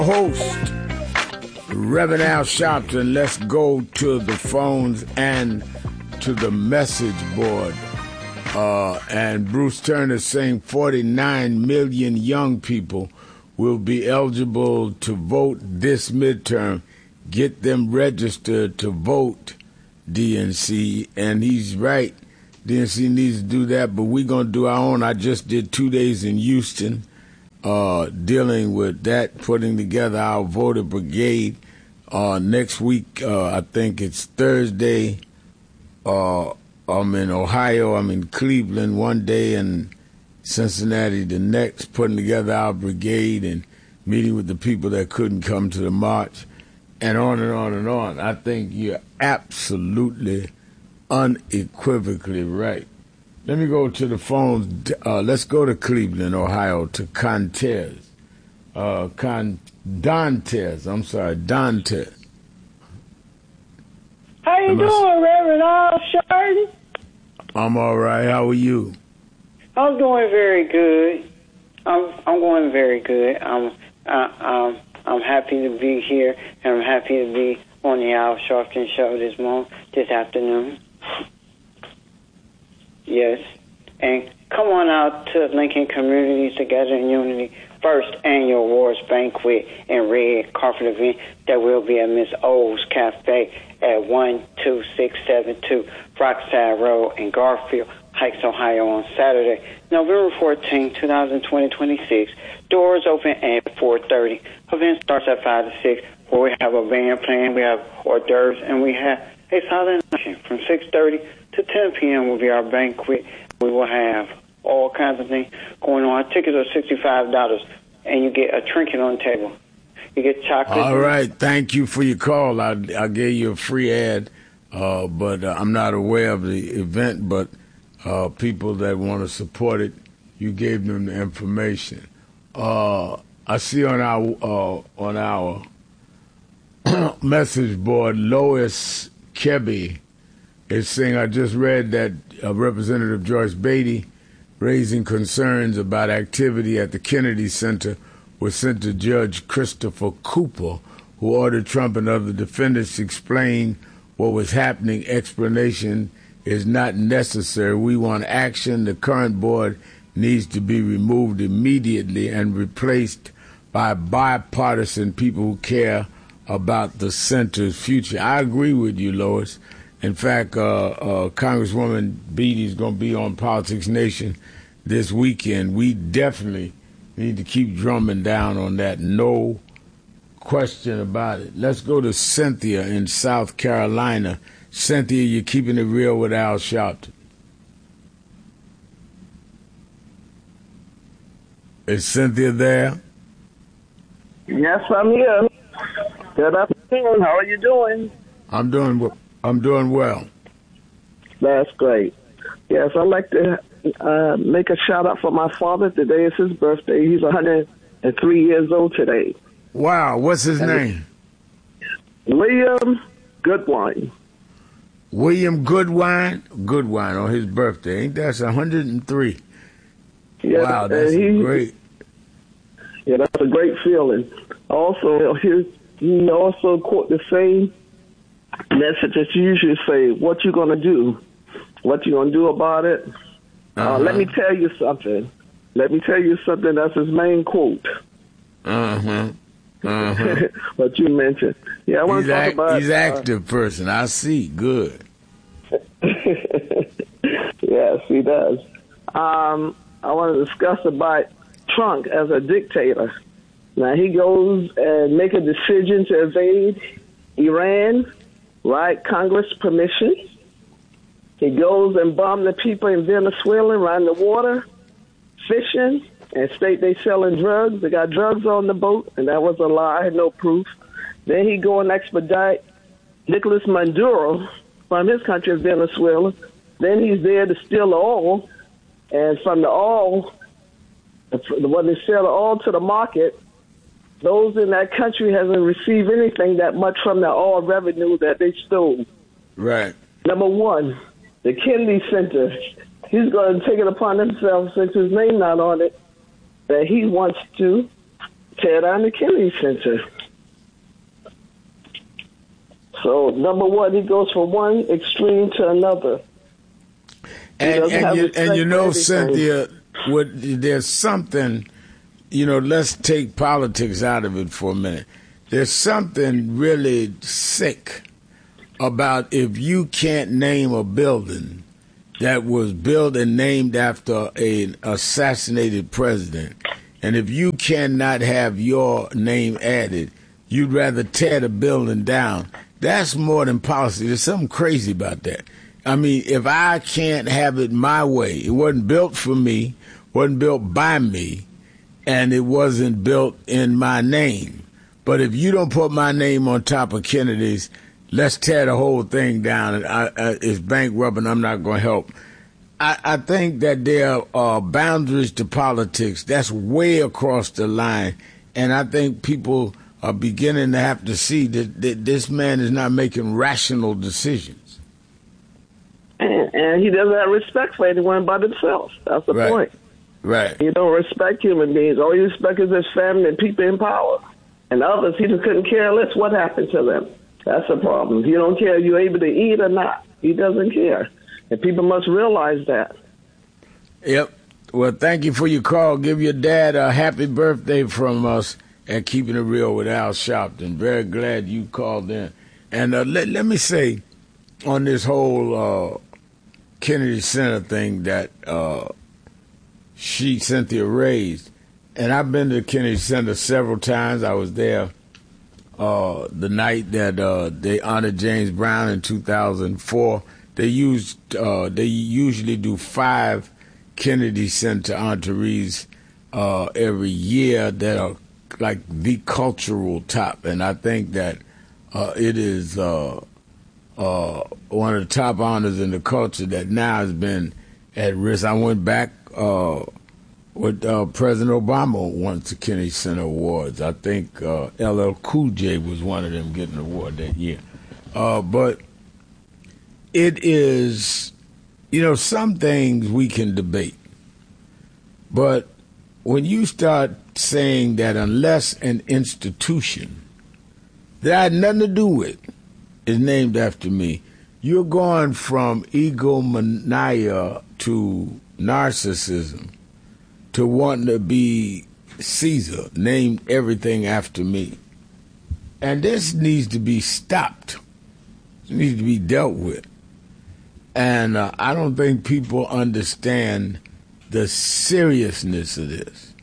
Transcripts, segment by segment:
Host, Reverend Al Sharpton. Let's go to the phones and to the message board. And Bruce Turner saying 49 million young people will be eligible to vote this midterm. Get them registered to vote, DNC. And he's right. DNC needs to do that, but we're going to do our own. I just did 2 days in Houston dealing with that, putting together our voter brigade. Next week, I think it's Thursday, I'm in Ohio, I'm in Cleveland one day, and Cincinnati the next, putting together our brigade and meeting with the people that couldn't come to the march, and on and on and on. I think you're absolutely, unequivocally right. Let me go to the phones. Let's go to Cleveland, Ohio, to Dantes. Dantes. How you doing, Reverend Al Sharpton? I'm all right. How are you? I'm doing very good. I'm going very good. I'm happy to be here, and I'm happy to be on the Al Sharpton show this afternoon. Yes, and come on out to Lincoln Communities Together in Unity first annual awards banquet and red carpet event that will be at Miss O's Cafe at 12672 Rockside Road in Garfield Heights, Ohio on Saturday, November 14, 2026. Doors open at 4:30. Event starts at 5 to 6, where we have a band playing, we have hors d'oeuvres, and we have a silent auction from 6:30 to 10 p.m. will be our banquet. We will have all kinds of things going on. Our tickets are $65, and you get a trinket on the table. You get chocolate. All right. Thank you for your call. I gave you a free ad, but I'm not aware of the event, but people that want to support it, you gave them the information. I see on our message board, Lois Kebby is saying, I just read that Representative Joyce Beatty raising concerns about activity at the Kennedy Center was sent to Judge Christopher Cooper, who ordered Trump and other defendants to explain what was happening. Explanation is not necessary. We want action. The current board needs to be removed immediately and replaced by bipartisan people who care about the center's future. I agree with you, Lois. In fact, Congresswoman Beatty is going to be on Politics Nation this weekend. We definitely need to keep drumming down on that. No question about it. Let's go to Cynthia in South Carolina. Cynthia, you're keeping it real with Al Sharpton. Is Cynthia there? Yes, I'm here. Good afternoon. How are you doing? I'm doing well. That's great. Yes, I'd like to make a shout out for my father. Today is his birthday. He's 103 years old today. Wow. What's his name? William Goodwine. William Goodwine? Goodwine on his birthday. Ain't that 103? Yeah, wow, that's great. Yeah, that's a great feeling. Also, he also quote the same message that you usually say, what you going to do? What you going to do about it? Let me tell you something. That's his main quote. What you mentioned. Yeah, I want to talk about... He's an active person. I see. Good. Yes, he does. I want to discuss about Trump as a dictator. Now, he goes and make a decision to invade Iran, right? Congress permission. He goes and bomb the people in Venezuela around the water, fishing, and state they selling drugs. They got drugs on the boat, and that was a lie, no proof. Then he go and expedite Nicolas Maduro from his country of Venezuela. Then he's there to steal the oil, and from the oil, when they sell the oil to the market, those in that country hasn't received anything that much from the oil revenue that they stole. Right. Number one, the Kennedy Center, he's going to take it upon himself, since his name not on it, that he wants to tear down the Kennedy Center. So, number one, he goes from one extreme to another. And you know, Cynthia, there's something, let's take politics out of it for a minute. There's something really sick about if you can't name a building that was built and named after an assassinated president, and if you cannot have your name added, you'd rather tear the building down. That's more than policy. There's something crazy about that. I mean, if I can't have it my way, it wasn't built for me, wasn't built by me, and it wasn't built in my name. But if you don't put my name on top of Kennedy's, let's tear the whole thing down. It's bank robbing. I'm not going to help. I think that there are boundaries to politics. That's way across the line. And I think people are beginning to have to see that this man is not making rational decisions. And he doesn't have respect for anyone but himself. That's the point. Right. You don't respect human beings. All you respect is his family and people in power. And others, he just couldn't care less what happened to them. That's the problem. He don't care if you're able to eat or not. He doesn't care. And people must realize that. Yep. Well, thank you for your call. Give your dad a happy birthday from us at Keeping It Real with Al Sharpton. Very glad you called in. And let me say on this whole Kennedy Center thing that Cynthia raised, and I've been to Kennedy Center several times. I was there the night that they honored James Brown in 2004. They usually do 5 Kennedy Center honorees every year that are like the cultural top, and I think that it is one of the top honors in the culture that now has been at risk. I went back with President Obama won the Kennedy Center Awards. I think LL Cool J was one of them getting an award that year. But it is, some things we can debate. But when you start saying that unless an institution that I had nothing to do with is named after me, you're going from egomania to narcissism to wanting to be Caesar, named everything after me. And this needs to be stopped. It needs to be dealt with. And I don't think people understand the seriousness of this.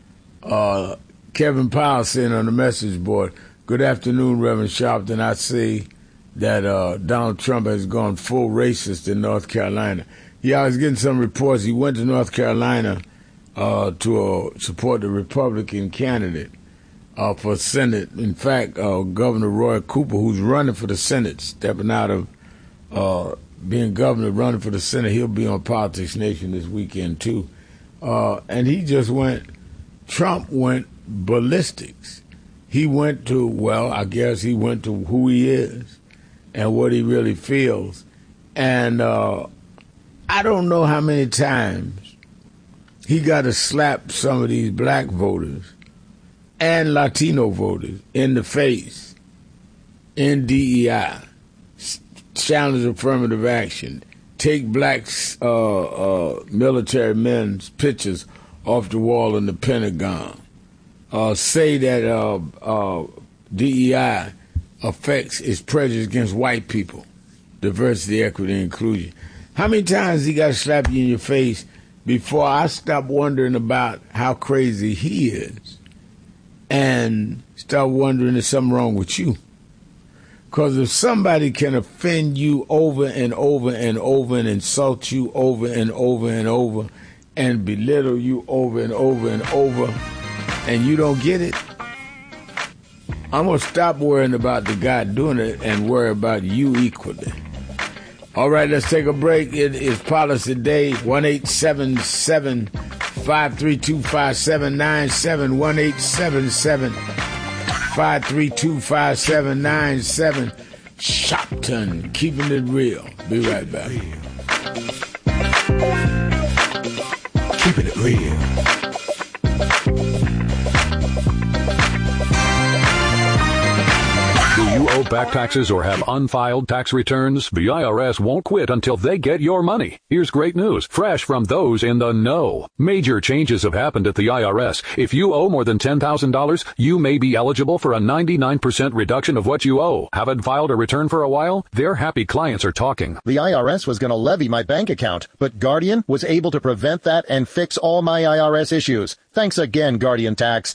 Kevin Powell saying on the message board, "Good afternoon, Reverend Sharpton. I see that Donald Trump has gone full racist in North Carolina." Yeah, I was getting some reports. He went to North Carolina to support the Republican candidate for Senate. In fact, Governor Roy Cooper, who's running for the Senate, stepping out of being governor, running for the Senate. He'll be on Politics Nation this weekend, too. And he just Trump went ballistics. He went to, I guess he went to who he is and what he really feels. And I don't know how many times he got to slap some of these black voters and Latino voters in the face in DEI, challenge affirmative action, take black military men's pictures off the wall in the Pentagon, say that DEI is prejudice against white people, diversity, equity, and inclusion. How many times he got to slap you in your face before I stop wondering about how crazy he is and start wondering if something wrong with you? Because if somebody can offend you over and over and over and insult you over and over and over and belittle you over and over and over and you don't get it, I'm going to stop worrying about the guy doing it and worry about you equally. All right, let's take a break. It is Policy Day, 1-877-532-5797, 1-877-532-5797. Sharpton, keeping it real. Be right back. Keeping it real. owe back taxes or have unfiled tax returns? The IRS won't quit until they get your money. Here's great news, fresh from those in the know. Major changes have happened at the IRS. If you owe more than $10,000, you may be eligible for a 99% reduction of what you owe. Haven't filed a return for a while? Their happy clients are talking. The IRS was going to levy my bank account, but Guardian was able to prevent that and fix all my IRS issues. Thanks again, Guardian Tax.